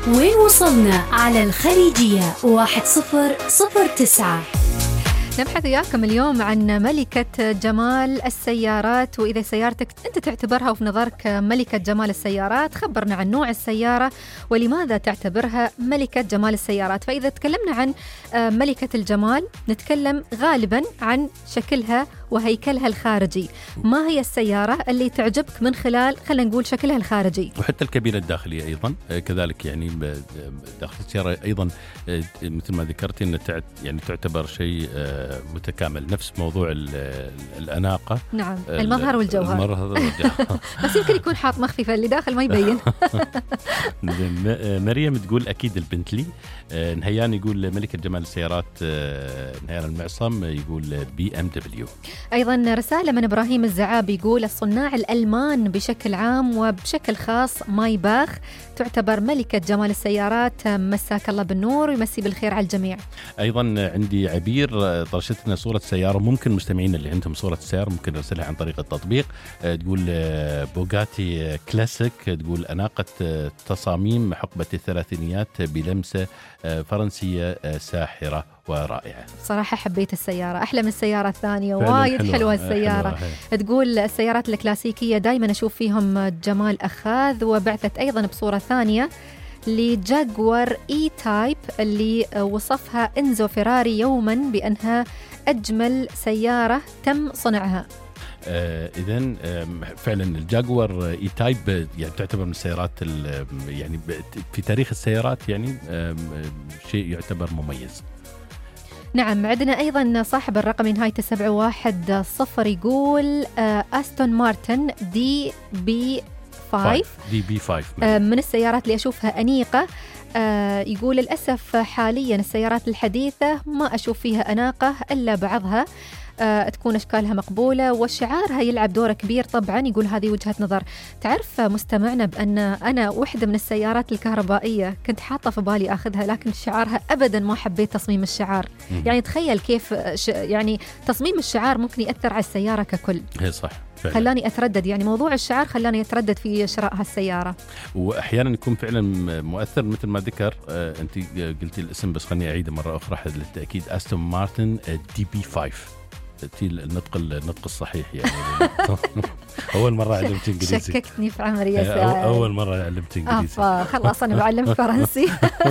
وين وصلنا على الخليجية 1009. نبحث وياكم اليوم عن ملكة جمال السيارات، وإذا سيارتك أنت تعتبرها وفي نظرك ملكة جمال السيارات خبرنا عن نوع السيارة ولماذا تعتبرها ملكة جمال السيارات. فإذا تكلمنا عن ملكة الجمال نتكلم غالبا عن شكلها وهيكلها الخارجي. ما هي السيارة اللي تعجبك من خلال خلينا نقول شكلها الخارجي وحتى الكابينة الداخلية أيضا كذلك، يعني داخل السيارة أيضا مثل ما ذكرت أن يعني تعتبر شيء متكامل، نفس موضوع الأناقة. نعم، المظهر والجوهر. بس يمكن يكون حاط مخففة اللي داخل ما يبين. مريم تقول أكيد البنتلي. نهيان يقول ملكة جمال السيارات نهيان المعصم يقول BMW. أيضا رسالة من إبراهيم الزعاب يقول الصناع الألمان بشكل عام وبشكل خاص مايباخ تعتبر ملكة جمال السيارات. مساك الله بالنور ويمسي بالخير على الجميع. أيضا عندي عبير طرشتنا صورة سيارة، ممكن مستمعين اللي عندهم صورة سيارة ممكن نرسلها عن طريق التطبيق. تقول بوغاتي كلاسيك، تقول أناقة تصاميم حقبة الثلاثينيات بلمسة فرنسية ساحرة ورائعة. صراحة حبيت السيارة، أحلى من السيارة الثانية، وايد حلوة السيارة. تقول السيارات الكلاسيكية دايما أشوف فيهم جمال أخاذ. وبعثت أيضا بصورة ثانية لجاكوار إي تايب اللي وصفها إنزو فيراري يوما بأنها أجمل سيارة تم صنعها. إذن فعلا الجاكوار إي تايب يعني تعتبر من السيارات يعني في تاريخ السيارات يعني شيء يعتبر مميز. نعم، عندنا أيضا صاحب الرقم نهاية 710 يقول أستون مارتن DB5 من السيارات اللي أشوفها أنيقة. يقول للأسف حاليا السيارات الحديثة ما أشوف فيها أناقة إلا بعضها تكون أشكالها مقبولة وشعارها يلعب دور كبير. طبعا يقول هذه وجهة نظر. تعرف مستمعنا بأن أنا واحدة من السيارات الكهربائية كنت حاطة في بالي أخذها، لكن شعارها أبدا ما حبيت تصميم الشعار. يعني تخيل كيف يعني تصميم الشعار ممكن يأثر على السيارة ككل. هي صح فعلا. خلاني أتردد، يعني موضوع الشعار خلاني أتردد في شراء هالسيارة. وأحيانا يكون فعلا مؤثر مثل ما ذكر أنت قلتي الاسم، بس خلني أعيده مرة أخرى للتأكيد. أستون مارتن DB5 النطق الصحيح يعني. أول مرة علمت إنجليزي. شككتني في عمري يا سعد. أول مرة علمت إنجليزي. خلاص أنا بعلم فرنسي.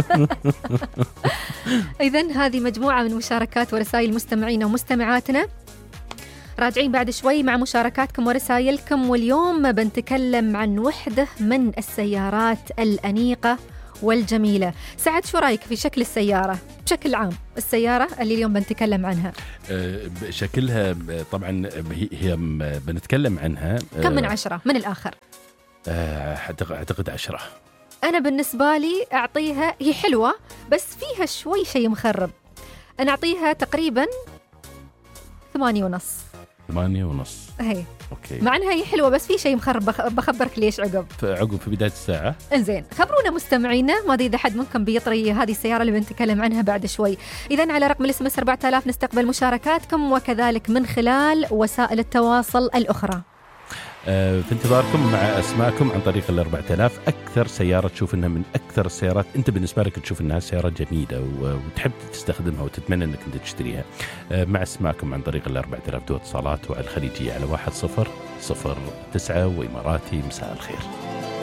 إذن هذه مجموعة من مشاركات ورسائل مستمعين ومستمعاتنا. راجعين بعد شوي مع مشاركاتكم ورسائلكم، واليوم بنتكلم عن وحدة من السيارات الأنيقة والجميلة. سعد شو رأيك في شكل السيارة بشكل عام؟ السيارة اللي اليوم بنتكلم عنها شكلها طبعا هي بنتكلم عنها كم من 10 من الآخر؟ أعتقد 10. أنا بالنسبة لي أعطيها، هي حلوة بس فيها شوي شيء مخرب. أنا أعطيها تقريبا 8.5. 8.5 هي أوكي. مع أنها هي حلوة بس في شيء مخرب. بخبرك ليش عقب في بداية الساعة. إنزين، خبرونا مستمعينا ما إذا حد منكم بيطري هذه السيارة اللي بنتكلم عنها بعد شوي. إذن على رقم الاسم 4000 نستقبل مشاركاتكم وكذلك من خلال وسائل التواصل الأخرى. في انتظاركم مع أسماءكم عن طريق 4000. أكثر سيارة تشوف إنها من أكثر السيارات أنت بالنسبة لك تشوف إنها سيارة جميلة وتحب تستخدمها وتتمنى إنك أنت تشتريها. مع أسماءكم عن طريق 4000 دو اتصالات وعلى الخليجية على 1009 وإماراتي. مساء الخير.